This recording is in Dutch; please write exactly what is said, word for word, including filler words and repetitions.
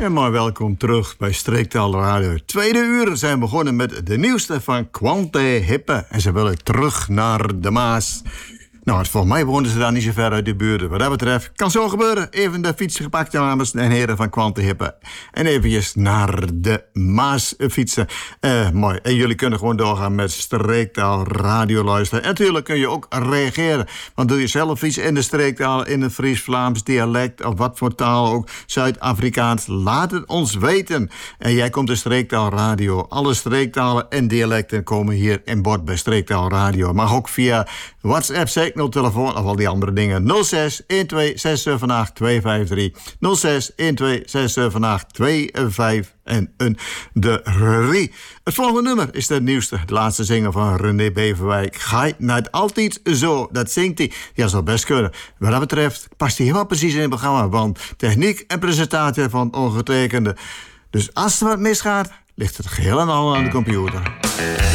En maar welkom terug bij Streektaal Radio. Tweede uur zijn begonnen met de nieuwste van Quante Hippe. En ze willen terug naar de Maas. Nou, voor mij woonden ze daar niet zo ver uit de buurt. Wat dat betreft kan zo gebeuren. Even de fiets gepakt, dames en heren van Quante Hippe. En eventjes naar de Maas fietsen. Uh, mooi. En jullie kunnen gewoon doorgaan met Streektaal Radio luisteren. En natuurlijk kun je ook reageren. Want doe je zelf iets in de streektaal, in het Fries, Vlaams, dialect of wat voor taal ook, Zuid-Afrikaans, laat het ons weten. En jij komt de Streektaal Radio. Alle streektalen en dialecten komen hier in bod bij Streektaal Radio. Mag ook via WhatsApp, zeker telefoon of al die andere dingen. nul zes een twee zes zeven acht twee vijf drie. nul zes een twee zes zeven acht twee vijf en een de drie. Het volgende nummer is de nieuwste, de laatste zinger van René Beverwijk. Ga het altijd zo, dat zingt hij. Ja, zou best kunnen. Wat dat betreft past hij helemaal precies in het programma, want techniek en presentatie van ongetekende. Dus als er wat misgaat, ligt het geheel en al aan de computer.